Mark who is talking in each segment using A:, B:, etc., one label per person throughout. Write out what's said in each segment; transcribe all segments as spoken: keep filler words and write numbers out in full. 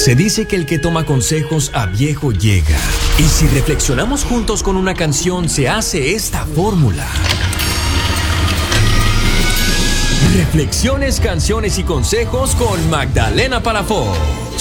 A: Se dice que el que toma consejos a viejo llega. Y si reflexionamos juntos con una canción, se hace esta fórmula. Reflexiones, canciones y consejos con Magdalena Palafox.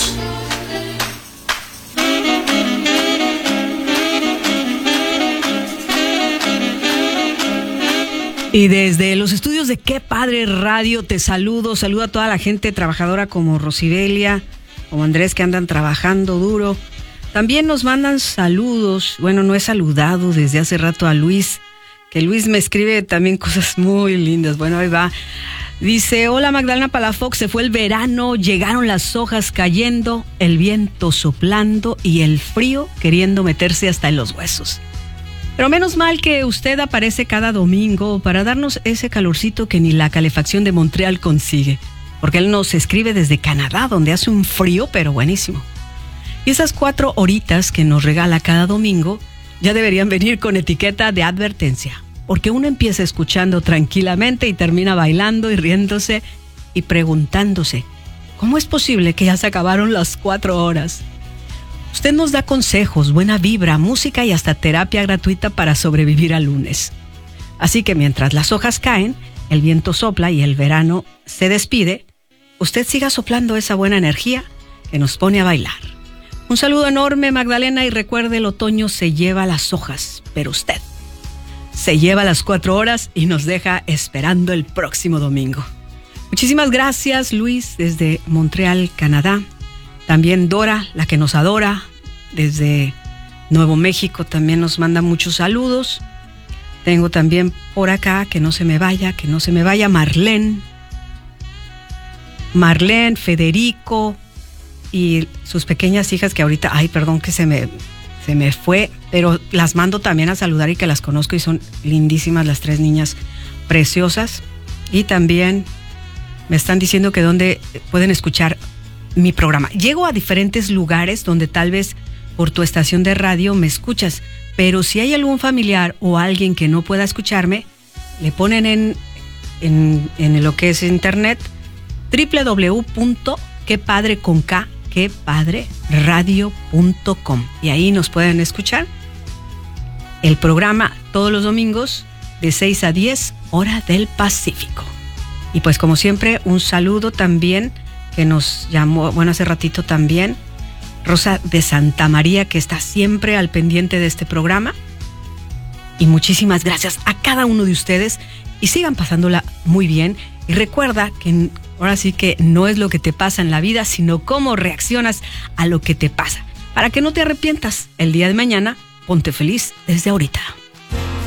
B: Y desde los estudios de Qué Padre Radio te saludo, saludo a toda la gente trabajadora como Rosibelia, como Andrés, que andan trabajando duro. También nos mandan saludos. Bueno, no he saludado desde hace rato a Luis, que Luis me escribe también cosas muy lindas. Bueno, ahí va. Dice: hola Magdalena Palafox, se fue el verano, llegaron las hojas cayendo, el viento soplando y el frío queriendo meterse hasta en los huesos. Pero menos mal que usted aparece cada domingo para darnos ese calorcito que ni la calefacción de Montreal consigue, porque él nos escribe desde Canadá, donde hace un frío pero buenísimo. Y esas cuatro horitas que nos regala cada domingo ya deberían venir con etiqueta de advertencia, porque uno empieza escuchando tranquilamente y termina bailando y riéndose y preguntándose: ¿cómo es posible que ya se acabaron las cuatro horas? Usted nos da consejos, buena vibra, música y hasta terapia gratuita para sobrevivir al lunes. Así que mientras las hojas caen, el viento sopla y el verano se despide, usted siga soplando esa buena energía que nos pone a bailar. Un saludo enorme, Magdalena, y recuerde, el otoño se lleva las hojas, pero usted se lleva las cuatro horas y nos deja esperando el próximo domingo. Muchísimas gracias, Luis, desde Montreal, Canadá. También Dora, la que nos adora, desde Nuevo México, también nos manda muchos saludos. Tengo también por acá, que no se me vaya, que no se me vaya, Marlene. Marlene, Federico y sus pequeñas hijas que ahorita, ay, perdón que se me, se me fue, pero las mando también a saludar y que las conozco y son lindísimas las tres niñas preciosas. Y también me están diciendo que dónde pueden escuchar mi programa. Llego a diferentes lugares donde tal vez por tu estación de radio me escuchas, pero si hay algún familiar o alguien que no pueda escucharme, le ponen en, en, en lo que es internet doble u doble u doble u punto que padre con K, que padre radio punto com, y ahí nos pueden escuchar el programa todos los domingos de seis a diez hora del Pacífico. Y pues como siempre, un saludo también que nos llamó, bueno, hace ratito también, Rosa de Santa María, que está siempre al pendiente de este programa. Y muchísimas gracias a cada uno de ustedes y sigan pasándola muy bien. Y recuerda que ahora sí que no es lo que te pasa en la vida, sino cómo reaccionas a lo que te pasa. Para que no te arrepientas el día de mañana, ponte feliz desde ahorita.